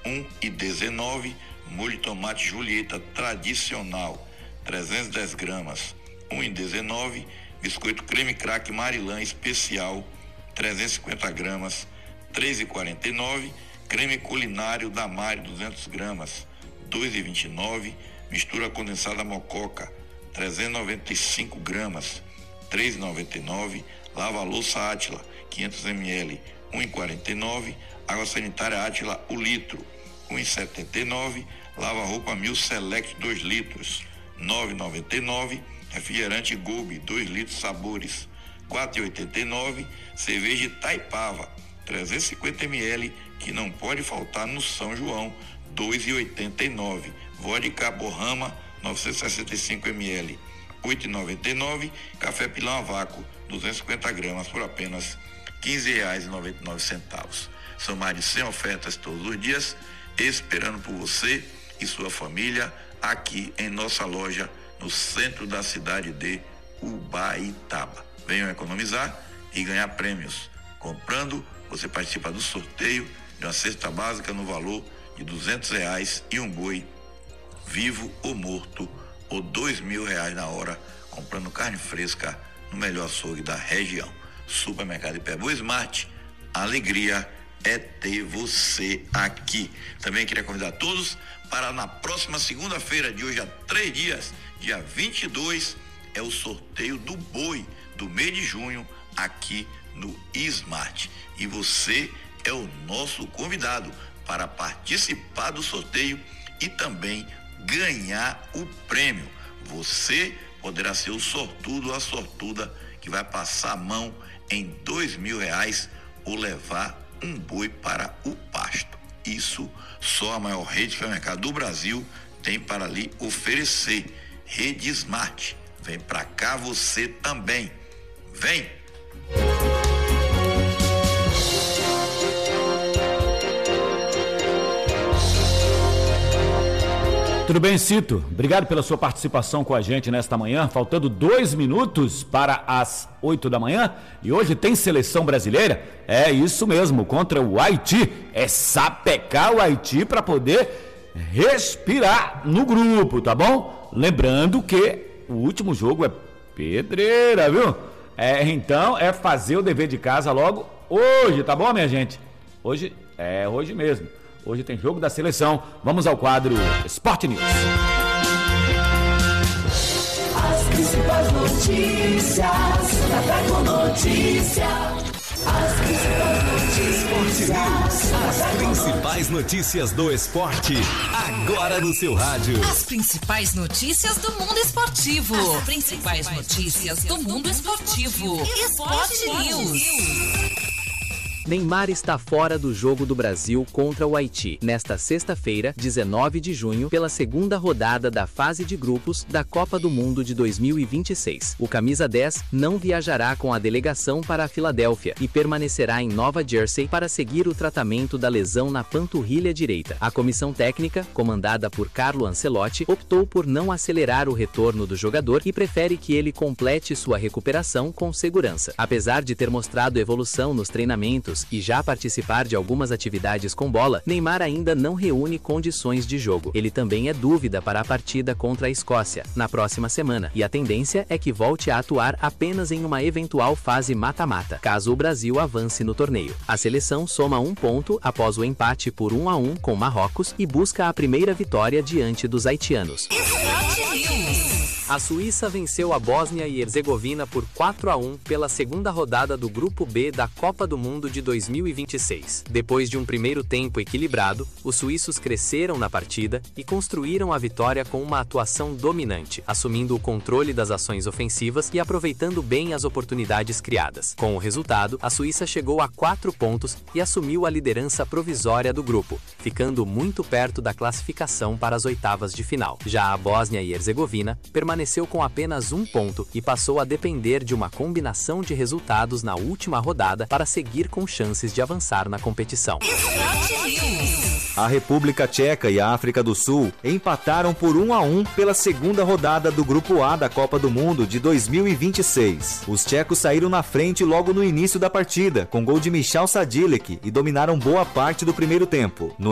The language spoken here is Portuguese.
1,19. Molho de tomate Julieta tradicional, 310 gramas, 1,19. Biscoito creme crack Marilã especial, 350 gramas, 3,49. Creme culinário da Mari, 200 gramas, 2,29. Mistura condensada Mococa, 395 gramas, 3,99. Lava-louça Átila, 500 ml, 1,49. Água sanitária Átila, o litro, 1,79. Lava-roupa Mil Select, 2 litros, 9,99. Refrigerante Golbe, 2 litros sabores, 4,89. Cerveja Itaipava, 350 ml, que não pode faltar no São João, 2,89. Vodka Borrama, 965 ml, 8,99. Café Pilão a vácuo, 250 gramas, por apenas R$15,99. São mais de 100 ofertas todos os dias, esperando por você e sua família aqui em nossa loja no centro da cidade de Ubaitaba. Venham economizar e ganhar prêmios. Comprando, você participa do sorteio de uma cesta básica no valor de R$200 e um boi vivo ou morto, ou R$2.000 na hora, comprando carne fresca no melhor açougue da região. Supermercado Ipebu Smart, alegria é ter você aqui. Também queria convidar todos para na próxima segunda-feira, de hoje a 3 dias, dia 22, é o sorteio do boi do mês de junho aqui no Smart. E você é o nosso convidado para participar do sorteio e também ganhar o prêmio. Você poderá ser o sortudo ou a sortuda que vai passar a mão em R$2.000 ou levar um boi para o pasto. Isso só a maior rede de supermercado do Brasil tem para lhe oferecer. Rede Smart, vem para cá você também. Vem! Tudo bem, Cito? Obrigado pela sua participação com a gente nesta manhã, faltando 2 minutos para as 8 da manhã, e hoje tem seleção brasileira, é isso mesmo, contra o Haiti, é sapecar o Haiti para poder respirar no grupo, tá bom? Lembrando que o último jogo é pedreira, viu? Então é fazer o dever de casa logo hoje, tá bom, minha gente? Hoje mesmo. Hoje tem jogo da seleção. Vamos ao quadro Sport News. As principais notícias da Pego Notícia. As principais notícias do esporte, agora no seu rádio. As principais notícias do mundo esportivo. As principais notícias do mundo esportivo. Sport News. Neymar está fora do jogo do Brasil contra o Haiti, nesta sexta-feira, 19 de junho, pela segunda rodada da fase de grupos da Copa do Mundo de 2026. O camisa 10 não viajará com a delegação para a Filadélfia e permanecerá em Nova Jersey para seguir o tratamento da lesão na panturrilha direita. A comissão técnica, comandada por Carlo Ancelotti, optou por não acelerar o retorno do jogador e prefere que ele complete sua recuperação com segurança. Apesar de ter mostrado evolução nos treinamentos e já participar de algumas atividades com bola, Neymar ainda não reúne condições de jogo. Ele também é dúvida para a partida contra a Escócia, na próxima semana, e a tendência é que volte a atuar apenas em uma eventual fase mata-mata, caso o Brasil avance no torneio. A seleção soma 1 ponto após o empate por 1-1 com Marrocos e busca a primeira vitória diante dos haitianos. A Suíça venceu a Bósnia e Herzegovina por 4-1 pela segunda rodada do Grupo B da Copa do Mundo de 2026. Depois de um primeiro tempo equilibrado, os suíços cresceram na partida e construíram a vitória com uma atuação dominante, assumindo o controle das ações ofensivas e aproveitando bem as oportunidades criadas. Com o resultado, a Suíça chegou a 4 pontos e assumiu a liderança provisória do grupo, ficando muito perto da classificação para as oitavas de final. Já a Bósnia e Herzegovina permaneceu com apenas 1 ponto e passou a depender de uma combinação de resultados na última rodada para seguir com chances de avançar na competição. A República Tcheca e a África do Sul empataram por 1-1 pela segunda rodada do Grupo A da Copa do Mundo de 2026. Os tchecos saíram na frente logo no início da partida, com gol de Michal Sadilek, e dominaram boa parte do primeiro tempo. No